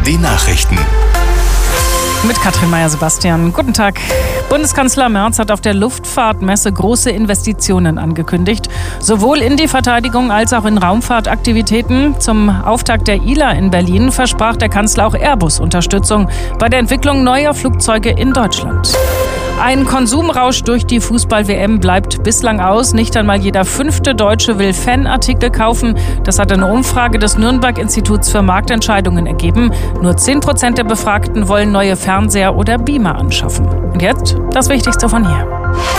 die Nachrichten. Mit Katrin Meyer-Sebastian. Guten Tag. Bundeskanzler Merz hat auf der Luftfahrtmesse große Investitionen angekündigt. Sowohl in die Verteidigung als auch in Raumfahrtaktivitäten. Zum Auftakt der ILA in Berlin versprach der Kanzler auch Airbus-Unterstützung bei der Entwicklung neuer Flugzeuge in Deutschland. Ein Konsumrausch durch die Fußball-WM bleibt bislang aus. Nicht einmal jeder 5. Deutsche will Fanartikel kaufen. Das hat eine Umfrage des Nürnberg-Instituts für Marktentscheidungen ergeben. Nur 10% der Befragten wollen neue Fernseher oder Beamer anschaffen. Und jetzt das Wichtigste von hier.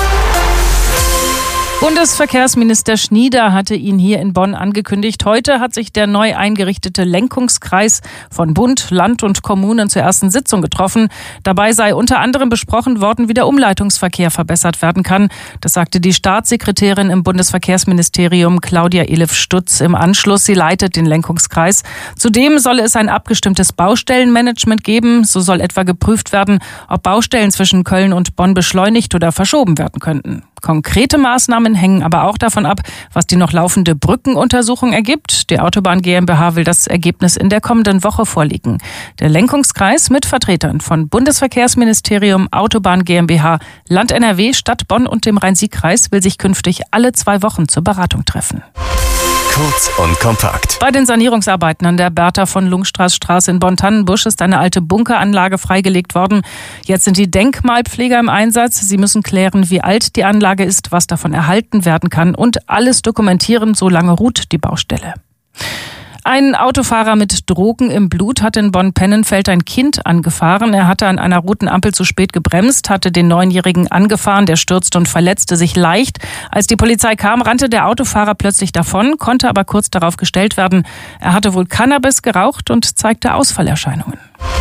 Bundesverkehrsminister Schnieder hatte ihn hier in Bonn angekündigt. Heute hat sich der neu eingerichtete Lenkungskreis von Bund, Land und Kommunen zur ersten Sitzung getroffen. Dabei sei unter anderem besprochen worden, wie der Umleitungsverkehr verbessert werden kann. Das sagte die Staatssekretärin im Bundesverkehrsministerium Claudia Elif-Stutz im Anschluss. Sie leitet den Lenkungskreis. Zudem solle es ein abgestimmtes Baustellenmanagement geben. So soll etwa geprüft werden, ob Baustellen zwischen Köln und Bonn beschleunigt oder verschoben werden könnten. Konkrete Maßnahmen hängen aber auch davon ab, was die noch laufende Brückenuntersuchung ergibt. Die Autobahn GmbH will das Ergebnis in der kommenden Woche vorlegen. Der Lenkungskreis mit Vertretern von Bundesverkehrsministerium, Autobahn GmbH, Land NRW, Stadt Bonn und dem Rhein-Sieg-Kreis will sich künftig alle 2 Wochen zur Beratung treffen. Kurz und kompakt. Bei den Sanierungsarbeiten an der Bertha von Lungstraße in Bonn-Tannenbusch ist eine alte Bunkeranlage freigelegt worden. Jetzt sind die Denkmalpfleger im Einsatz. Sie müssen klären, wie alt die Anlage ist, was davon erhalten werden kann und alles dokumentieren, solange ruht die Baustelle. Ein Autofahrer mit Drogen im Blut hat in Bonn-Pennenfeld ein Kind angefahren. Er hatte an einer roten Ampel zu spät gebremst, hatte den 9-Jährigen angefahren. Der stürzte und verletzte sich leicht. Als die Polizei kam, rannte der Autofahrer plötzlich davon, konnte aber kurz darauf gestellt werden. Er hatte wohl Cannabis geraucht und zeigte Ausfallerscheinungen.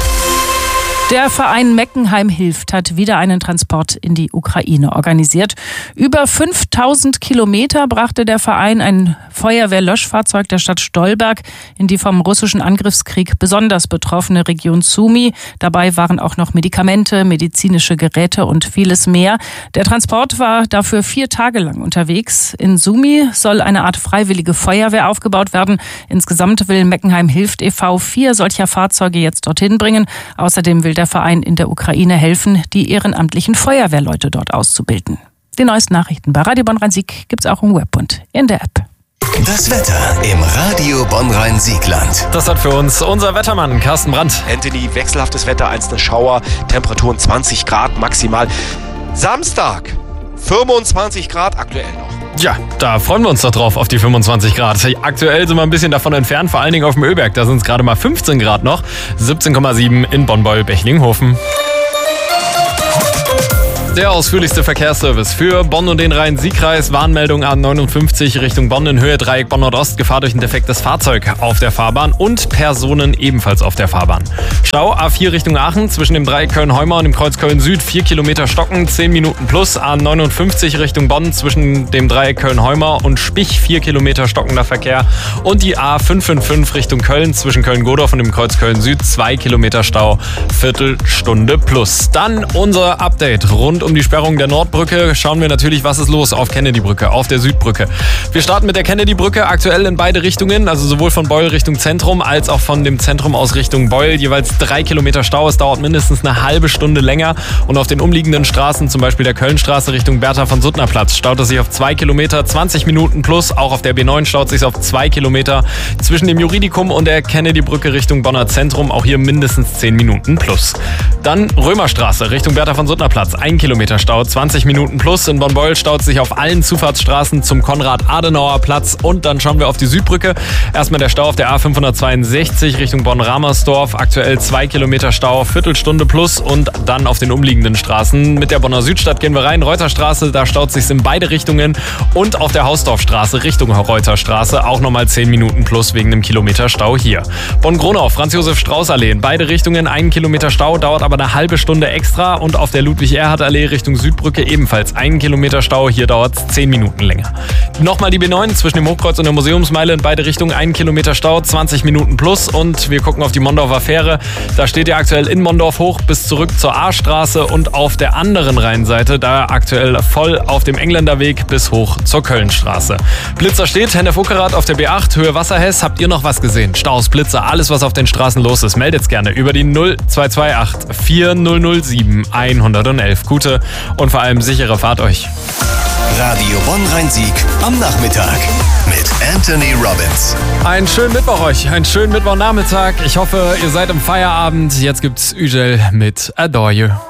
Der Verein Meckenheim hilft hat wieder einen Transport in die Ukraine organisiert. Über 5000 Kilometer brachte der Verein ein Feuerwehrlöschfahrzeug der Stadt Stolberg in die vom russischen Angriffskrieg besonders betroffene Region Sumy. Dabei waren auch noch Medikamente, medizinische Geräte und vieles mehr. Der Transport war dafür 4 Tage lang unterwegs. In Sumy soll eine Art freiwillige Feuerwehr aufgebaut werden. Insgesamt will Meckenheim hilft e.V. 4 solcher Fahrzeuge jetzt dorthin bringen. Außerdem will der Verein in der Ukraine helfen, die ehrenamtlichen Feuerwehrleute dort auszubilden. Die neuesten Nachrichten bei Radio Bonn-Rhein-Sieg gibt's auch im Web und in der App. Das Wetter im Radio Bonn-Rhein-Siegland. Das hat für uns unser Wettermann Carsten Brandt. Anthony, wechselhaftes Wetter, einzelne Schauer, Temperaturen 20 Grad maximal. Samstag 25 Grad aktuell noch. Ja, da freuen wir uns doch drauf auf die 25 Grad. Aktuell sind wir ein bisschen davon entfernt, vor allen Dingen auf dem Öberg. Da sind es gerade mal 15 Grad noch. 17,7 in Bonn-Beul-Bechlinghofen. Der ausführlichste Verkehrsservice für Bonn und den Rhein-Sieg-Kreis. Warnmeldung A59 Richtung Bonn in Höhe Dreieck Bonn-Nordost. Gefahr durch ein defektes Fahrzeug auf der Fahrbahn und Personen ebenfalls auf der Fahrbahn. Stau A4 Richtung Aachen zwischen dem Dreieck Köln-Heumer und dem Kreuz Köln-Süd. 4 Kilometer stocken, 10 Minuten plus. A59 Richtung Bonn zwischen dem Dreieck Köln-Heumer und Spich. 4 Kilometer stockender Verkehr. Und die A555 Richtung Köln zwischen Köln-Godorf und dem Kreuz Köln-Süd. 2 Kilometer Stau, Viertelstunde plus. Dann unser Update rund um die Sperrung der Nordbrücke. Schauen wir natürlich, was ist los auf Kennedy-Brücke, auf der Südbrücke. Wir starten mit der Kennedy-Brücke aktuell in beide Richtungen, also sowohl von Beul Richtung Zentrum als auch von dem Zentrum aus Richtung Beul. Jeweils 3 Kilometer Stau. Es dauert mindestens eine halbe Stunde länger. Und auf den umliegenden Straßen, zum Beispiel der Kölnstraße Richtung Bertha von Suttner Platz, staut es sich auf 2 Kilometer, 20 Minuten plus. Auch auf der B9 staut es sich auf 2 Kilometer. Zwischen dem Juridikum und der Kennedy-Brücke Richtung Bonner Zentrum auch hier mindestens 10 Minuten plus. Dann Römerstraße Richtung Bertha von Suttner Platz, 1 Kilometer Stau, 20 Minuten plus. In Bonn-Beul staut sich auf allen Zufahrtsstraßen zum Konrad-Adenauer-Platz. Und dann schauen wir auf die Südbrücke. Erstmal der Stau auf der A562 Richtung Bonn-Ramersdorf. Aktuell 2 Kilometer Stau, Viertelstunde plus. Und dann auf den umliegenden Straßen. Mit der Bonner Südstadt gehen wir rein. Reuterstraße, da staut sich in beide Richtungen. Und auf der Hausdorfstraße Richtung Reuterstraße auch nochmal 10 Minuten plus wegen einem Kilometer Stau hier. Bonn-Gronau, Franz-Josef-Strauß-Allee. In beide Richtungen 1 Kilometer Stau, dauert aber eine halbe Stunde extra. Und auf der Ludwig-Erhard-Allee Allee Richtung Südbrücke ebenfalls 1 Kilometer Stau. Hier dauert es 10 Minuten länger. Nochmal die B9 zwischen dem Hochkreuz und der Museumsmeile in beide Richtungen 1 Kilometer Stau, 20 Minuten plus. Und wir gucken auf die Mondorfer Fähre. Da steht ihr aktuell in Mondorf hoch bis zurück zur A-Straße und auf der anderen Rheinseite, da aktuell voll auf dem Engländerweg bis hoch zur Kölnstraße. Blitzer steht, Hennef-Uckerath auf der B8, Höhe Wasserhess. Habt ihr noch was gesehen? Staus, Blitzer, alles was auf den Straßen los ist, meldet's gerne über die 0228 4007 111. Gute und vor allem sichere Fahrt euch. Radio Bonn-Rhein-Sieg am Nachmittag mit Anthony Robbins. Einen schönen Mittwoch euch, einen schönen Mittwochnachmittag. Ich hoffe, ihr seid im Feierabend. Jetzt gibt's Ügel mit Adore You.